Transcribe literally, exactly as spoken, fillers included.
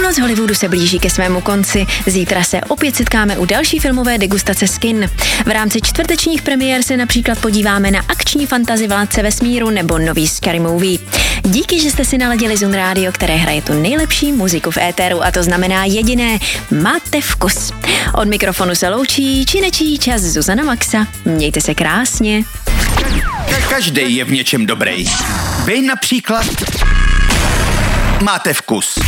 Půlnoc Hollywoodu se blíží ke svému konci. Zítra se opět setkáme u další filmové degustace z kin. V rámci čtvrtečních premiér se například podíváme na akční fantasy Vládce vesmíru nebo nový Scary Movie. Díky, že jste si naladili Zun Radio, které hraje tu nejlepší muziku v éteru, a to znamená jediné: máte vkus. Od mikrofonu se loučí či nečí čas Zuzana Maxa. Mějte se krásně. Ka- každej je v něčem dobrý. Vy například máte vkus.